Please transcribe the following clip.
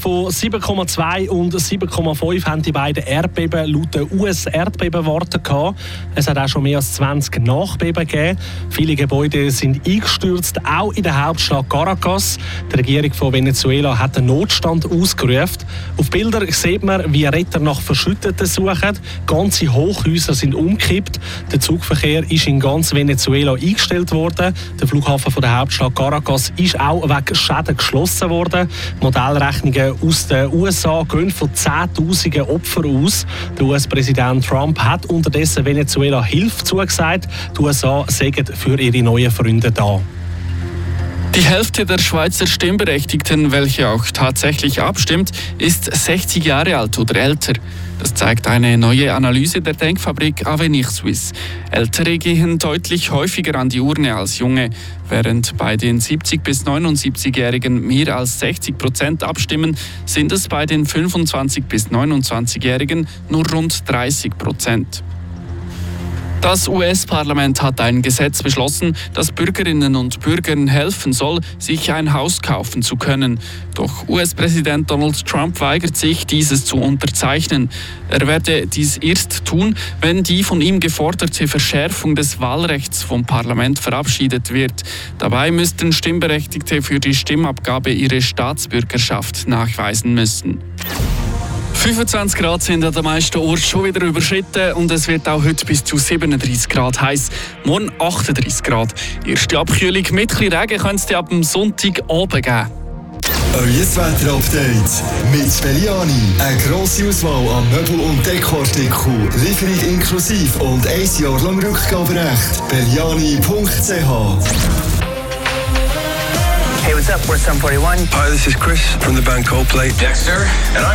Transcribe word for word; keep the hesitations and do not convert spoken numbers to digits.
von sieben Komma zwei und sieben Komma fünf haben die beiden Erdbeben laut den U S-Erdbebenwarten gehabt. Es hat auch schon mehr als zwanzig Nachbeben gegeben. Viele Gebäude sind eingestürzt, auch in der Hauptstadt Caracas. Die Regierung von Venezuela hat einen Notstand ausgerufen. Auf Bildern sieht man, wie Retter nach Verschütteten suchen. Ganze Hochhäuser sind umgekippt. Der Zugverkehr ist in ganz Venezuela eingestellt worden. Der Flughafen von der Hauptstadt Caracas ist auch wegen Schäden geschlossen worden. Modellrechnungen aus den U S A gehen von Zehntausenden Opfern aus. Der U S-Präsident Trump hat unterdessen Venezuela Hilfe zugesagt. Die U S A sagen für ihre neuen Freunde da. Die Hälfte der Schweizer Stimmberechtigten, welche auch tatsächlich abstimmt, ist sechzig Jahre alt oder älter. Das zeigt eine neue Analyse der Denkfabrik Avenir Suisse. Ältere gehen deutlich häufiger an die Urne als Junge. Während bei den siebzig- bis neunundsiebzigjährigen mehr als sechzig Prozent abstimmen, sind es bei den fünfundzwanzig- bis neunundzwanzigjährigen nur rund dreißig Prozent. Das U S-Parlament hat ein Gesetz beschlossen, das Bürgerinnen und Bürgern helfen soll, sich ein Haus kaufen zu können. Doch U S-Präsident Donald Trump weigert sich, dieses zu unterzeichnen. Er werde dies erst tun, wenn die von ihm geforderte Verschärfung des Wahlrechts vom Parlament verabschiedet wird. Dabei müssten Stimmberechtigte für die Stimmabgabe ihre Staatsbürgerschaft nachweisen müssen. fünfundzwanzig Grad sind an den meisten Orten schon wieder überschritten und es wird auch heute bis zu siebenunddreißig Grad heiß. Morgen achtunddreißig Grad. Erste Abkühlung mit etwas Regen könnte es ab dem Sonntag oben geben. Euer Wetter-Update mit Belliani. Eine grosse Auswahl an Möbel- und Dekoartikeln. Lieferung inklusive und ein Jahr lang Rückgaberecht. Belliani punkt c h. Hey, what's up? We're Sum forty-one. Hi, this is Chris from the band Coldplay. Dexter, and I'm